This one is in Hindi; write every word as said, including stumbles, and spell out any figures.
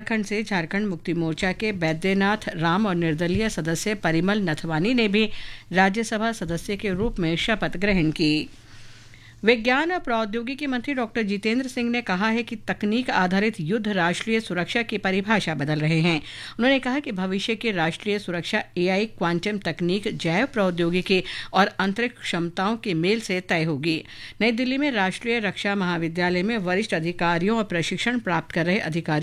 उत्तराखंड से झारखंड मुक्ति मोर्चा के बैद्यनाथ राम और निर्दलीय सदस्य परिमल नथवानी ने भी राज्यसभा सदस्य के रूप में शपथ ग्रहण की। विज्ञान और प्रौद्योगिकी मंत्री डॉक्टर जितेंद्र सिंह ने कहा है कि तकनीक आधारित युद्ध राष्ट्रीय सुरक्षा की परिभाषा बदल रहे हैं। उन्होंने कहा कि भविष्य की राष्ट्रीय सुरक्षा एआई, क्वांटम तकनीक, जैव प्रौद्योगिकी और अंतरिक्ष क्षमताओं के मेल से तय होगी। नई दिल्ली में राष्ट्रीय रक्षा महाविद्यालय में वरिष्ठ अधिकारियों और प्रशिक्षण प्राप्त कर रहे अधिकारियों